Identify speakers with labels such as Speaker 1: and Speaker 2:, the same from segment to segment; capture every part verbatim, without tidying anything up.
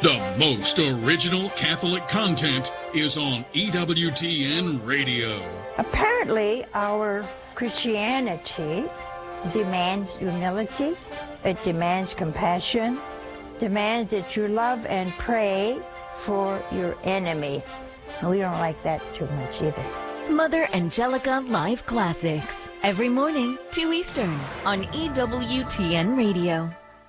Speaker 1: The most original Catholic content is on E W T N Radio.
Speaker 2: Apparently, our Christianity demands humility, it demands compassion, demands that you love and pray for your enemy. We don't like that too much either.
Speaker 3: Mother Angelica Live Classics, every morning, two Eastern, on E W T N Radio.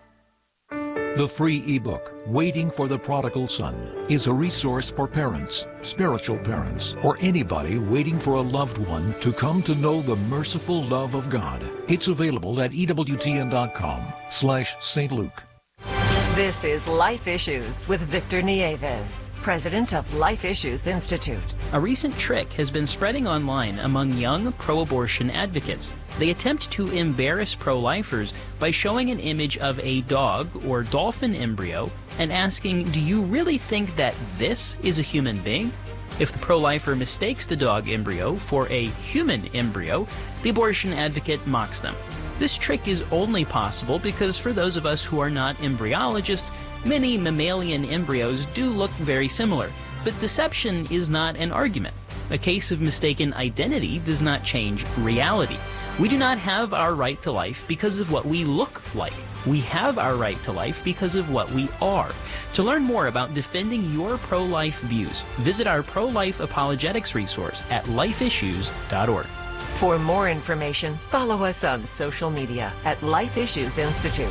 Speaker 4: The free ebook, Waiting for the Prodigal Son, is a resource for parents, spiritual parents, or anybody waiting for a loved one to come to know the merciful love of God. It's available at E W T N dot com slash Saint Luke.
Speaker 5: This is Life Issues with Victor Nieves, president of Life Issues Institute.
Speaker 6: A recent trick has been spreading online among young pro-abortion advocates. They attempt to embarrass pro-lifers by showing an image of a dog or dolphin embryo and asking, do you really think that this is a human being? If the pro-lifer mistakes the dog embryo for a human embryo, the abortion advocate mocks them. This trick is only possible because for those of us who are not embryologists, many mammalian embryos do look very similar. But deception is not an argument. A case of mistaken identity does not change reality. We do not have our right to life because of what we look like. We have our right to life because of what we are. To learn more about defending your pro-life views, visit our pro-life apologetics resource at life issues dot org.
Speaker 5: For more information, follow us on social media at Life Issues Institute.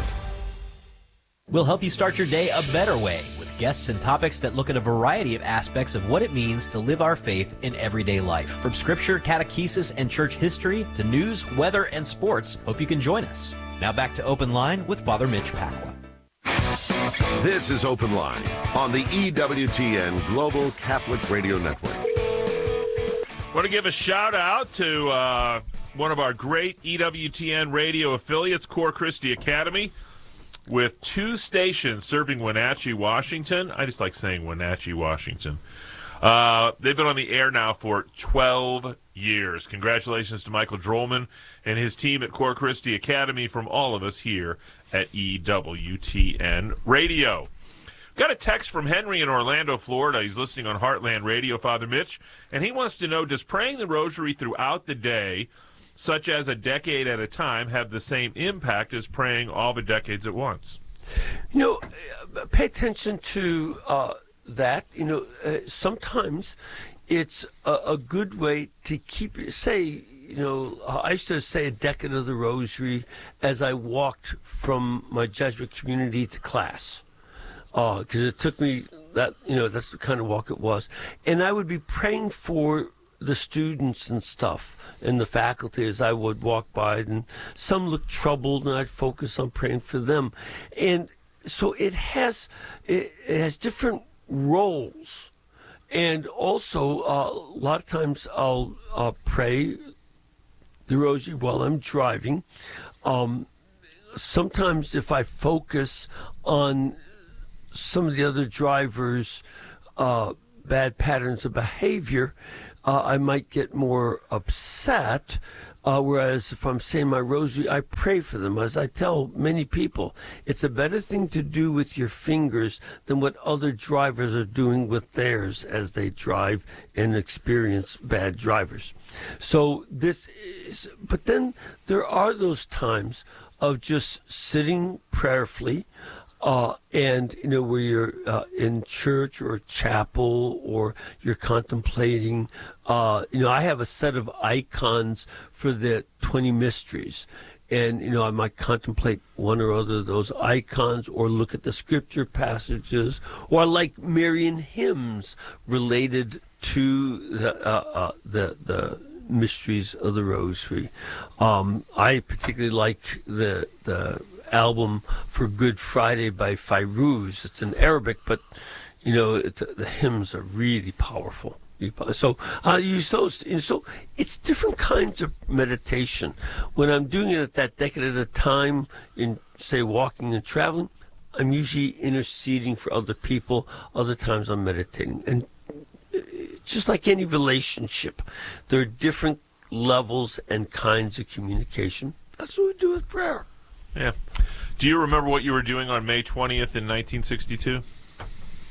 Speaker 7: We'll help you start your day a better way with guests and topics that look at a variety of aspects of what it means to live our faith in everyday life. From scripture, catechesis, and church history to news, weather, and sports, hope you can join us. Now back to Open Line with Father Mitch Pacwa.
Speaker 8: This is Open Line on the E W T N Global Catholic Radio Network.
Speaker 9: Want to give a shout out to uh, one of our great E W T N radio affiliates, Core Christi Academy, with two stations serving Wenatchee, Washington. I just like saying Wenatchee, Washington. Uh, they've been on the air now for twelve years. Congratulations to Michael Drollman and his team at Core Christi Academy from all of us here at E W T N Radio. Got a text from Henry in Orlando, Florida. He's listening on Heartland Radio, Father Mitch, and he wants to know, does praying the rosary throughout the day, such as a decade at a time, have the same impact as praying all the decades at once?
Speaker 10: You know, pay attention to uh, that. You know, uh, sometimes it's a, a good way to keep, say, you know, I used to say a decade of the rosary as I walked from my Jesuit community to class. Because uh, it took me that, you know, that's the kind of walk it was. And I would be praying for the students and stuff and the faculty as I would walk by. And some looked troubled, and I'd focus on praying for them. And so it has, it, it has different roles. And also, uh, a lot of times I'll uh, pray the rosary while I'm driving. Um, sometimes if I focus on some of the other drivers' uh, bad patterns of behavior, uh, I might get more upset. Uh, whereas if I'm saying my rosary, I pray for them. As I tell many people, it's a better thing to do with your fingers than what other drivers are doing with theirs as they drive and experience bad drivers. So this is, but then there are those times of just sitting prayerfully, Uh, and, you know, where you're uh, in church or chapel or you're contemplating, uh, you know, I have a set of icons for the twenty mysteries. And, you know, I might contemplate one or other of those icons or look at the scripture passages or like Marian hymns related to the, uh, uh, the, the mysteries of the Rosary. Um, I particularly like the, the, album for Good Friday by Fairuz. It's in Arabic, but you know it, the hymns are really powerful. So I uh, use those. And so it's different kinds of meditation. When I'm doing it at that decade at a time, in say walking and traveling, I'm usually interceding for other people. Other times I'm meditating, and just like any relationship, there are different levels and kinds of communication. That's what we do with prayer.
Speaker 9: Yeah. Do you remember what you were doing on May twentieth in nineteen sixty-two?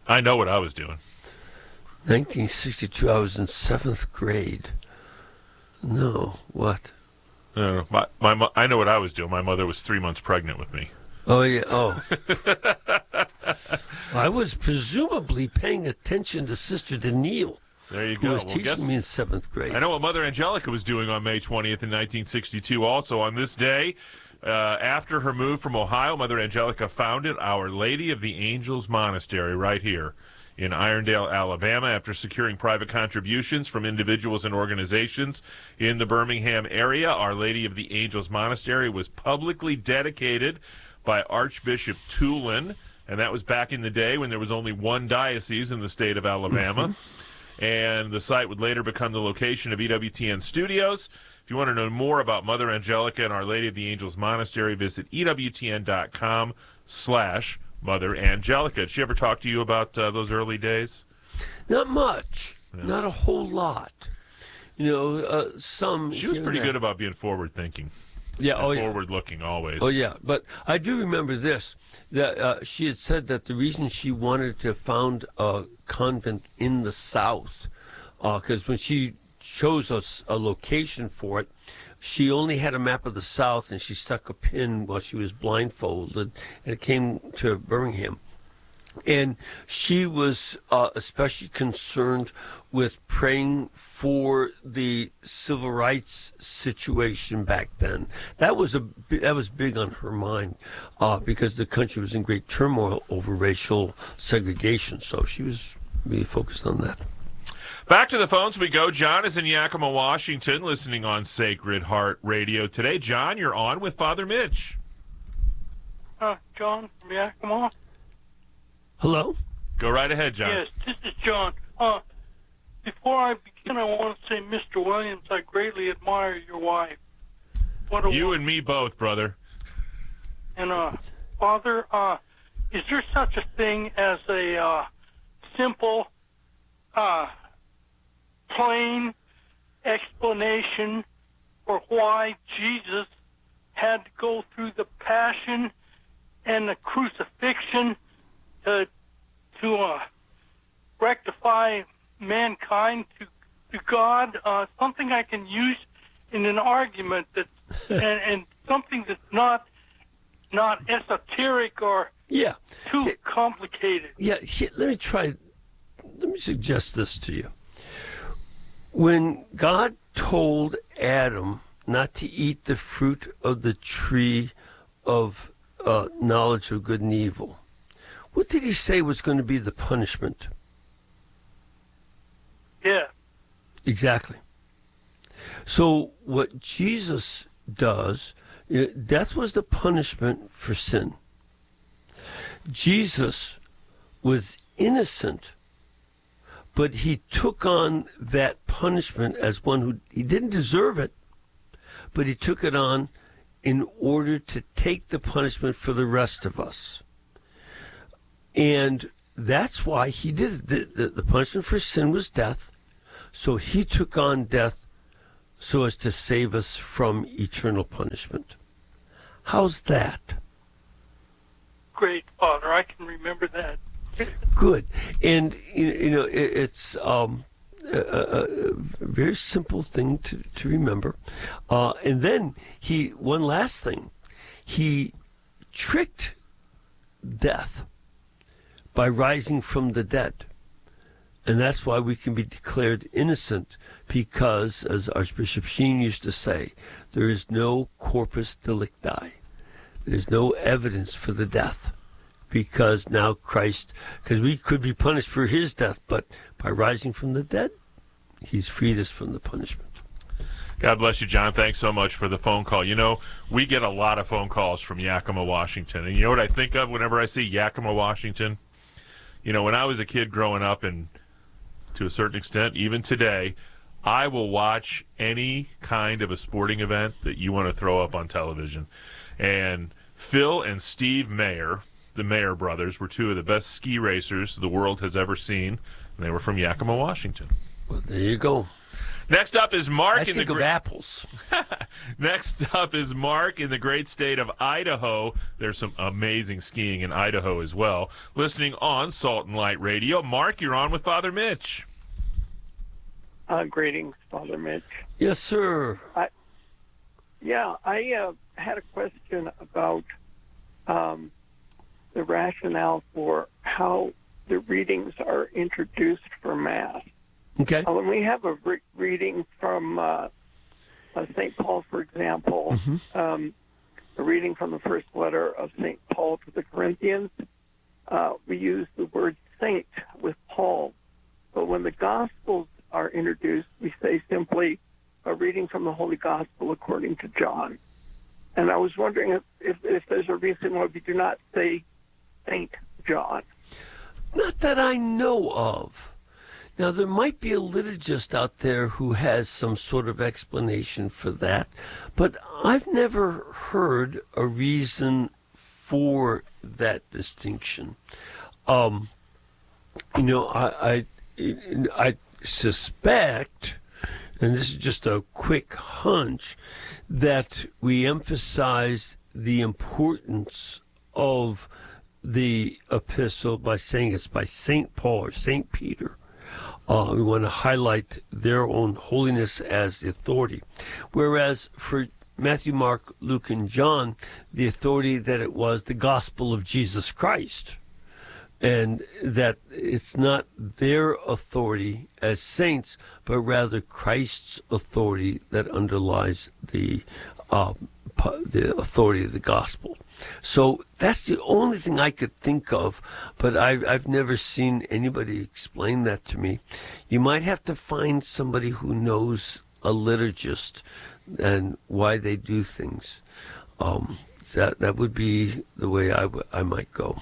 Speaker 9: I know what I was doing.
Speaker 10: nineteen sixty-two, I was in seventh grade. No, what?
Speaker 9: Uh, my, my, mo- I know what I was doing. My mother was three months pregnant with me.
Speaker 10: Oh, yeah. Oh. I was presumably paying attention to Sister Danielle.
Speaker 9: There you
Speaker 10: who
Speaker 9: go.
Speaker 10: was
Speaker 9: Well,
Speaker 10: teaching
Speaker 9: guess-
Speaker 10: me in seventh grade.
Speaker 9: I know what Mother Angelica was doing on May twentieth in nineteen sixty-two. Also, on this day, uh, after her move from Ohio, Mother Angelica founded Our Lady of the Angels Monastery right here in Irondale, Alabama, after securing private contributions from individuals and organizations in the Birmingham area. Our Lady of the Angels Monastery was publicly dedicated by Archbishop Tulin, and that was back in the day when there was only one diocese in the state of Alabama. And the site would later become the location of E W T N Studios. If you want to know more about Mother Angelica and Our Lady of the Angels Monastery, visit ewtn.com slash Mother Angelica. Did she ever talk to you about uh, those early days?
Speaker 10: Not much.
Speaker 9: Yeah.
Speaker 10: Not a whole lot. You know, uh, some...
Speaker 9: She was
Speaker 10: here
Speaker 9: pretty
Speaker 10: and there.
Speaker 9: good about being forward-thinking.
Speaker 10: Yeah, oh, yeah.
Speaker 9: Forward-looking always.
Speaker 10: Oh, yeah. But I do remember this, that uh, she had said that the reason she wanted to found a convent in the South, because uh, when she chose a, a location for it, she only had a map of the South, and she stuck a pin while she was blindfolded, and it came to Birmingham. And she was uh, especially concerned with praying for the civil rights situation back then. That was a that was big on her mind uh, because the country was in great turmoil over racial segregation. So she was really focused on that.
Speaker 9: Back to the phones we go. John is in Yakima, Washington, listening on Sacred Heart Radio today. John, you're on with Father Mitch.
Speaker 11: Uh, John from Yakima.
Speaker 10: Hello?
Speaker 9: Go right ahead, John.
Speaker 11: Yes, this is John. Uh, before I begin, I want to say, Mister Williams, I greatly admire your wife. What a
Speaker 9: You
Speaker 11: woman.
Speaker 9: and me both, brother.
Speaker 11: And, uh, Father, uh, is there such a thing as a uh, simple, uh, plain explanation for why Jesus had to go through the passion and the crucifixion to to uh, rectify mankind to to God? Uh, something I can use in an argument that and, and something that's not not esoteric or
Speaker 10: Yeah.
Speaker 11: too complicated.
Speaker 10: Yeah, he, let me try, let me suggest this to you. When God told Adam not to eat the fruit of the tree of uh, knowledge of good and evil, what did he say was going to be the punishment?
Speaker 11: Yeah.
Speaker 10: Exactly. So what Jesus does, you know, death was the punishment for sin. Jesus was innocent, but he took on that punishment as one who, he didn't deserve it, but he took it on in order to take the punishment for the rest of us. And that's why he did it. The, the, the punishment for sin was death, so he took on death so as to save us from eternal punishment. How's that?
Speaker 11: Great, Father. I can remember that.
Speaker 10: Good. And, you you know, it, it's um, a, a, a very simple thing to, to remember. Uh, and then he, one last thing, he tricked death by rising from the dead. And that's why we can be declared innocent, because, as Archbishop Sheen used to say, there is no corpus delicti. There's no evidence for the death, because now Christ, because we could be punished for his death, but by rising from the dead, he's freed us from the punishment.
Speaker 9: God bless you, John. Thanks so much for the phone call. You know, we get a lot of phone calls from Yakima, Washington. And you know what I think of whenever I see Yakima, Washington? You know, when I was a kid growing up, and to a certain extent, even today, I will watch any kind of a sporting event that you want to throw up on television. And Phil and Steve Mayer, the Mayer brothers, were two of the best ski racers the world has ever seen. And they were from Yakima, Washington.
Speaker 10: Well, there you go.
Speaker 9: Next up is Mark.
Speaker 10: I
Speaker 9: in
Speaker 10: think
Speaker 9: the
Speaker 10: of
Speaker 9: gra-
Speaker 10: apples.
Speaker 9: Next up is Mark in the great state of Idaho. There's some amazing skiing in Idaho as well. Listening on Salt and Light Radio. Mark, you're on with Father Mitch.
Speaker 12: Uh, greetings, Father Mitch.
Speaker 10: Yes, sir.
Speaker 12: I, yeah, I uh, had a question about um, the rationale for how the readings are introduced for Mass.
Speaker 10: Okay.
Speaker 12: Uh, when we have a re- reading from uh, uh, Saint Paul, for example,
Speaker 10: mm-hmm.
Speaker 12: um, a reading from the first letter of Saint Paul to the Corinthians, uh, we use the word saint with Paul. But when the Gospels are introduced, we say simply a reading from the Holy Gospel according to John. And I was wondering if, if, if there's a reason why we do not say Saint John.
Speaker 10: Not that I know of. Now, there might be a liturgist out there who has some sort of explanation for that, but I've never heard a reason for that distinction. Um, you know, I, I, I suspect, and this is just a quick hunch, that we emphasize the importance of the epistle by saying it's by Saint Paul or Saint Peter. Uh, we want to highlight their own holiness as the authority. Whereas for Matthew, Mark, Luke, and John, the authority that it was the gospel of Jesus Christ. And that it's not their authority as saints, but rather Christ's authority that underlies the uh, the authority of the gospel. So that's the only thing I could think of, but I've, I've never seen anybody explain that to me. You might have to find somebody who knows a liturgist and why they do things. Um, that that would be the way I, w- I might go.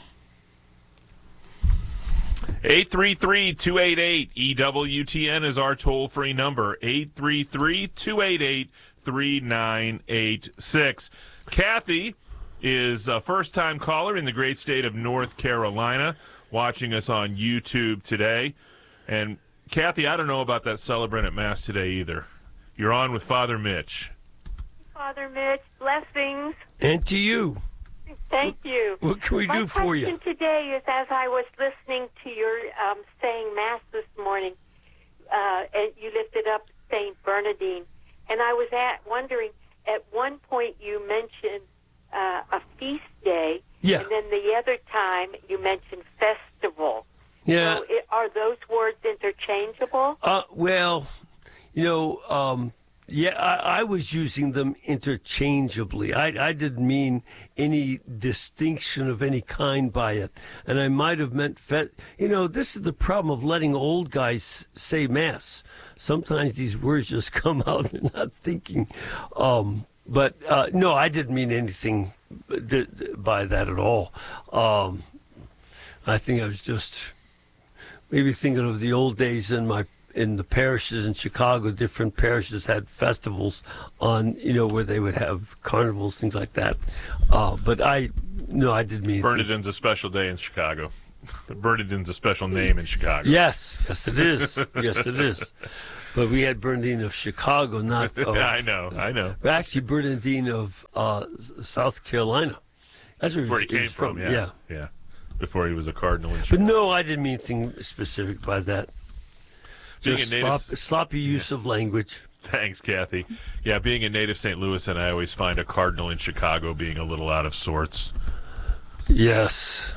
Speaker 9: eight three three, two eight eight, E W T N is our toll-free number, eight three three, two eight eight, three nine eight six. Kathy is a first-time caller in the great state of North Carolina, watching us on YouTube today. And, Kathy, I don't know about that celebrant at Mass today either. You're on with Father Mitch.
Speaker 13: Father Mitch, blessings.
Speaker 10: And to you.
Speaker 13: Thank you.
Speaker 10: What can we
Speaker 13: My
Speaker 10: do for you?
Speaker 13: My question today is, as I was listening to your um, saying Mass this morning, uh, and you lifted up Saint Bernardine, and I was at wondering, at one point you mentioned uh, a feast day,
Speaker 10: yeah.
Speaker 13: and then the other time you mentioned festival.
Speaker 10: Yeah.
Speaker 13: So it, are those words interchangeable?
Speaker 10: Uh, well, you know, um, yeah, I, I was using them interchangeably. I, I didn't mean any distinction of any kind by it. And I might have meant, fe- you know, this is the problem of letting old guys say Mass. Sometimes these words just come out and not thinking. Um, but, uh, no, I didn't mean anything d- d- by that at all. Um, I think I was just maybe thinking of the old days in my in the parishes in Chicago. Different parishes had festivals on, you know, where they would have carnivals, things like that. Uh, but I, no, I didn't mean
Speaker 9: Bernardine's a special day in Chicago. Bernardine's a special name in Chicago.
Speaker 10: Yes, yes it is. Yes it is. But we had Bernardine of Chicago, not of...
Speaker 9: I know, I know.
Speaker 10: Actually, Bernardine of uh, South Carolina. That's where,
Speaker 9: where he,
Speaker 10: he
Speaker 9: came from,
Speaker 10: from.
Speaker 9: yeah.
Speaker 10: yeah.
Speaker 9: Yeah. Before he was a cardinal in Chicago.
Speaker 10: But no, I didn't mean anything specific by that.
Speaker 9: Being
Speaker 10: Just
Speaker 9: a native,
Speaker 10: slop, sloppy use
Speaker 9: yeah.
Speaker 10: of language.
Speaker 9: Thanks, Kathy. Yeah, being a native Saint Louisan, I always find a cardinal in Chicago being a little out of sorts.
Speaker 10: Yes.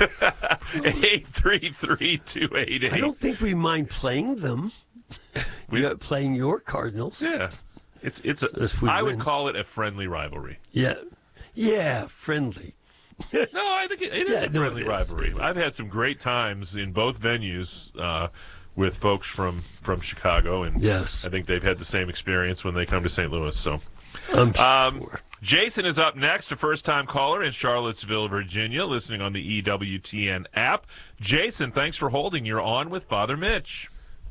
Speaker 9: eight three three, two eight eight.
Speaker 10: I don't think we mind playing them. We are playing your Cardinals.
Speaker 9: Yeah. It's it's a I would call it a friendly rivalry.
Speaker 10: Yeah. Yeah, friendly.
Speaker 9: No, I think it, it is
Speaker 10: yeah,
Speaker 9: a friendly
Speaker 10: no,
Speaker 9: rivalry. I've had some great times in both venues uh, with folks from, from Chicago, and
Speaker 10: yes.
Speaker 9: I think they've had the same experience when they come to Saint Louis. So,
Speaker 10: I'm
Speaker 9: um,
Speaker 10: sure.
Speaker 9: Jason is up next, a first-time caller in Charlottesville, Virginia, listening on the E W T N app. Jason, thanks for holding. You're on with Father Mitch.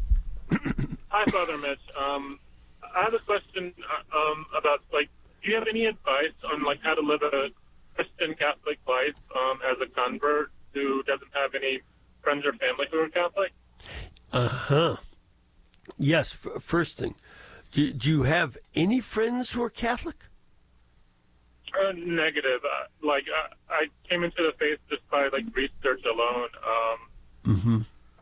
Speaker 14: Hi, Father Mitch. Um, I have a question uh, um, about, like, do you have any advice on, like, how to live a Christian Catholic life um, as a convert who doesn't have any friends or family who are Catholic?
Speaker 10: Uh-huh. Yes, f- first thing. Do, do you have any friends who are Catholic?
Speaker 14: Uh, negative. Uh, like, uh, I came into the faith just by, like, research alone. Um,
Speaker 10: Mm-hmm.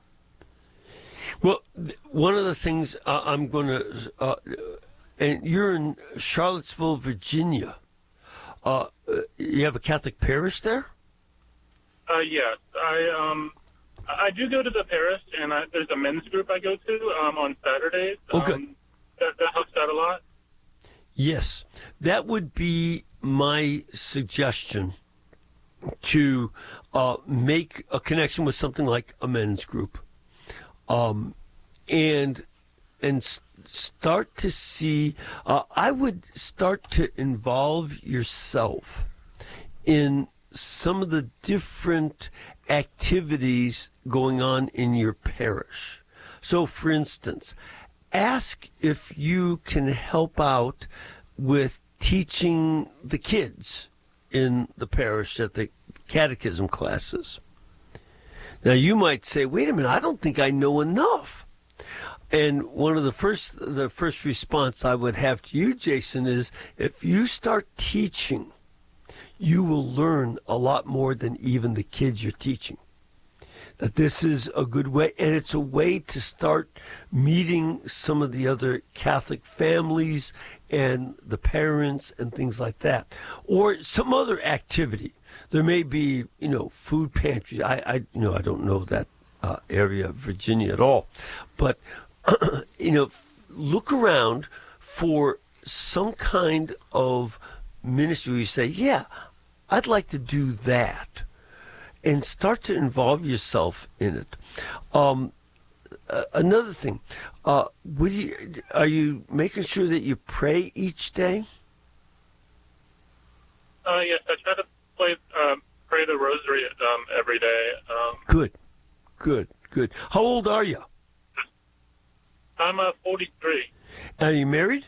Speaker 10: Well, th- one of the things uh, I'm going to, uh, and you're in Charlottesville, Virginia. Uh, you have a Catholic parish there?
Speaker 14: uh, yes. I, um, I do go to the parish, and I, there's a men's group I go to um, on Saturdays.
Speaker 10: Oh, good.
Speaker 14: Um, that, that helps out a lot.
Speaker 10: Yes. That would be my suggestion, to uh, make a connection with something like a men's group, um, and and s- start to see. Uh, I would start to involve yourself in some of the different activities going on in your parish. So, for instance, ask if you can help out with teaching the kids in the parish at the catechism classes. Now, you might say, wait a minute, I don't think I know enough. And one of the first, the first response I would have to you, Jason, is if you start teaching, you will learn a lot more than even the kids you're teaching. That this is a good way, and it's a way to start meeting some of the other Catholic families and the parents and things like that, or some other activity. There may be, you know, food pantries. I, I you know, I don't know that uh, area of Virginia at all, but you know, look around for some kind of ministry where you say, yeah, I'd like to do that. And start to involve yourself in it. Um, uh, another thing, uh, would you, are you making sure that you pray each day?
Speaker 14: Uh, yes, I try to play, um, pray the rosary um, every day. Um,
Speaker 10: Good, good, good. How old are you?
Speaker 14: I'm uh, forty-three.
Speaker 10: Are you married?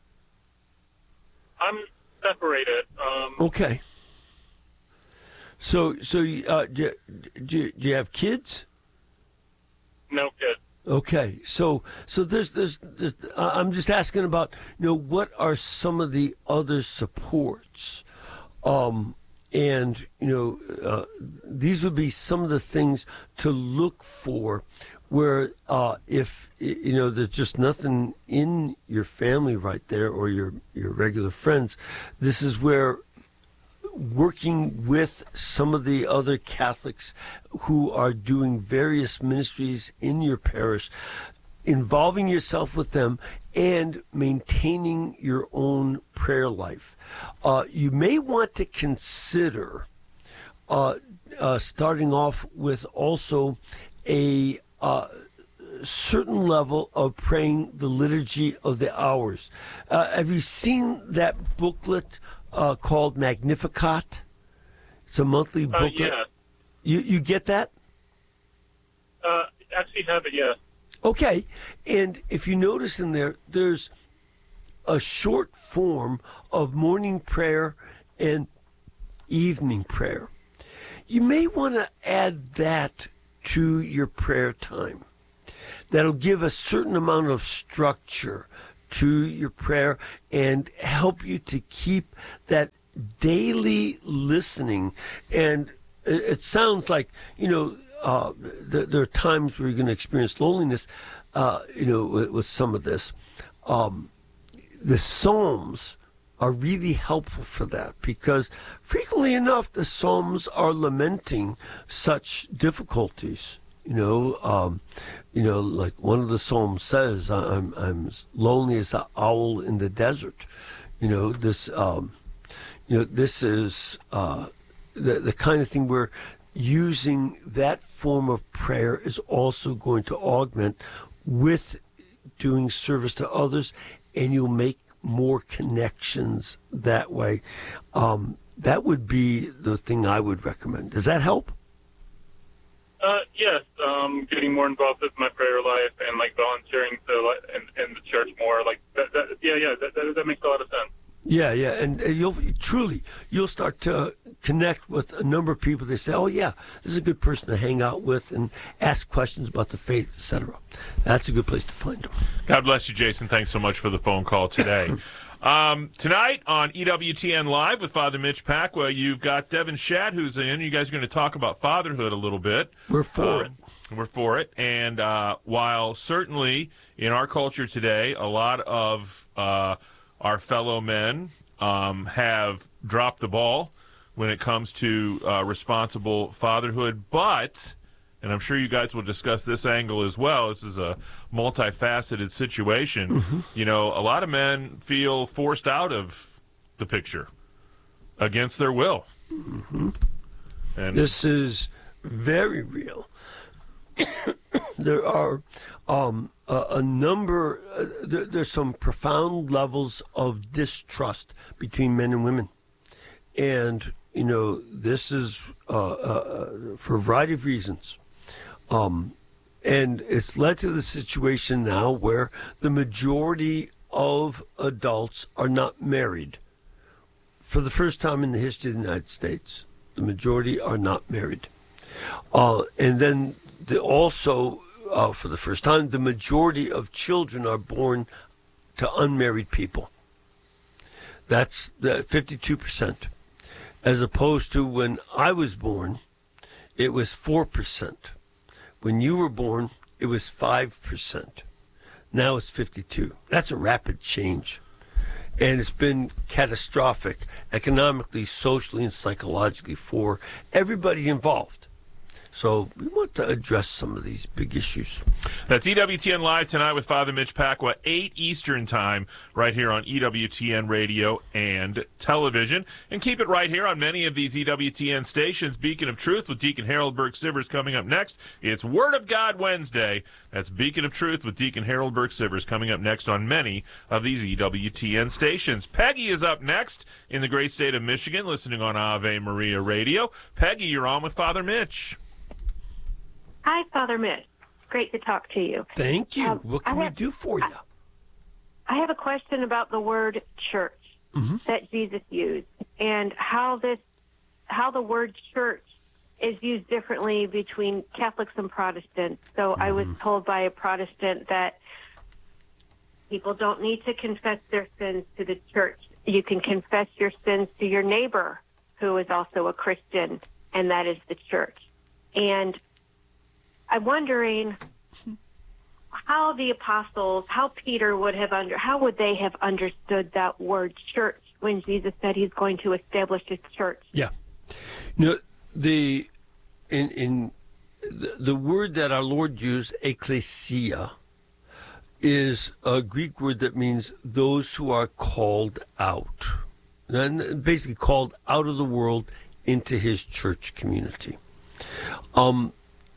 Speaker 14: I'm separated. Um,
Speaker 10: Okay. So, so uh, do, do, do you have kids?
Speaker 14: No kids.
Speaker 10: Okay, so so there's there's, there's uh, I'm just asking about, you know, what are some of the other supports, um, and you know uh, these would be some of the things to look for, where uh, if you know there's just nothing in your family right there or your your regular friends, this is where working with some of the other Catholics who are doing various ministries in your parish, involving yourself with them and maintaining your own prayer life. Uh, you may want to consider uh, uh, starting off with also a uh, certain level of praying the Liturgy of the Hours. Uh, have you seen that booklet Uh, called Magnificat? It's a monthly booklet.
Speaker 14: Uh, yeah.
Speaker 10: You you get that?
Speaker 14: Uh, actually have it, yes.
Speaker 10: Okay. And if you notice in there, there's a short form of morning prayer and evening prayer. You may want to add that to your prayer time. That'll give a certain amount of structure to your prayer and help you to keep that daily listening. And it, it sounds like, you know, uh, th- there are times where you're going to experience loneliness, uh, you know, with, with some of this. Um, the Psalms are really helpful for that, because frequently enough, the Psalms are lamenting such difficulties. You know, um, you know, like one of the Psalms says, "I'm I'm as lonely as an owl in the desert." You know, this, um, you know, this is uh, the the kind of thing where using that form of prayer is also going to augment with doing service to others, and you'll make more connections that way. Um, that would be the thing I would recommend. Does that help?
Speaker 14: Uh, yes, um, getting more involved with my prayer life and like volunteering to like in, in the church more. Like that, that yeah, yeah, that, that, that makes a lot of sense.
Speaker 10: Yeah, yeah, and uh, you'll truly you'll start to connect with a number of people. They say, "Oh, yeah, this is a good person to hang out with and ask questions about the faith, et cetera" That's a good place to find them.
Speaker 9: God bless you, Jason. Thanks so much for the phone call today. um, tonight on E W T N Live with Father Mitch Pacwa, you've got Devin Shadd who's in. You guys are going to talk about fatherhood a little bit.
Speaker 10: We're for
Speaker 9: um,
Speaker 10: it.
Speaker 9: We're for it. And uh, while certainly in our culture today, a lot of uh, our fellow men um, have dropped the ball when it comes to uh, responsible fatherhood. But, and I'm sure you guys will discuss this angle as well, this is a multifaceted situation. Mm-hmm. You know, a lot of men feel forced out of the picture against their will.
Speaker 10: Mm-hmm.
Speaker 9: And
Speaker 10: this is very real. There are um, a, a number, uh, there, there's some profound levels of distrust between men and women. And, you know, this is uh, uh, for a variety of reasons. Um, and it's led to the situation now where the majority of adults are not married. For the first time in the history of the United States, the majority are not married. Uh, and then the, also, uh, for the first time, the majority of children are born to unmarried people. That's the fifty-two percent. As opposed to when I was born, it was four percent. When you were born, it was five percent. Now it's fifty-two. That's a rapid change. And it's been catastrophic economically, socially, and psychologically for everybody involved. So we want to address some of these big issues.
Speaker 9: That's E W T N Live tonight with Father Mitch Pacwa, eight Eastern Time, right here on E W T N Radio and Television. And keep it right here on many of these E W T N stations. Beacon of Truth with Deacon Harold Burke-Sivers coming up next. It's Word of God Wednesday. That's Beacon of Truth with Deacon Harold Burke-Sivers coming up next on many of these E W T N stations. Peggy is up next in the great state of Michigan, listening on Ave Maria Radio. Peggy, you're on with Father Mitch.
Speaker 15: Hi, Father Mitch. Great to talk to you.
Speaker 10: Thank you. Um, what can
Speaker 15: have,
Speaker 10: we do for you?
Speaker 15: I have a question about the word church mm-hmm. that Jesus used and how this, how the word church is used differently between Catholics and Protestants. So mm-hmm. I was told by a Protestant that people don't need to confess their sins to the church. You can confess your sins to your neighbor, who is also a Christian, and that is the church. And I'm wondering how the apostles, how Peter would have under, how would they have understood that word church when Jesus said he's going to establish his church?
Speaker 10: Yeah, you know, the in in the, the word that our Lord used, ecclesia, is a Greek word that means those who are called out, and basically called out of the world into his church community. Um.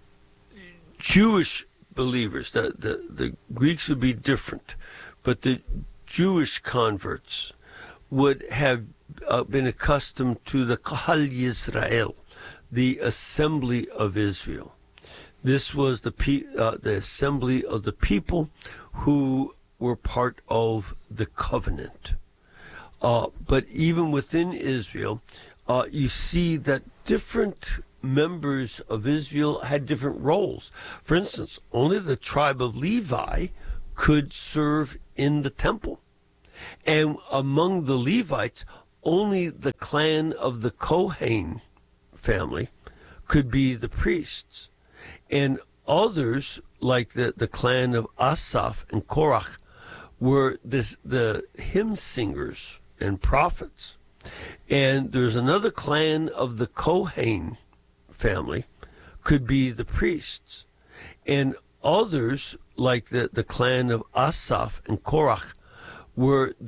Speaker 10: Jewish believers, the, the, the Greeks would be different, but the Jewish converts would have uh, been accustomed to the Kahal Yisrael, the assembly of Israel. This was the pe- uh, the assembly of the people who were part of the covenant. Uh, but even within Israel, uh, you see that different members of Israel had different roles. For instance, only the tribe of Levi could serve in the temple. And among the Levites, only the clan of the Kohen family could be the priests. And others, like the, the clan of Asaph and Korach, were this, the hymn singers and prophets. And there's another clan of the Kohen family could be the priests, and others like the, the clan of Asaph and Korach were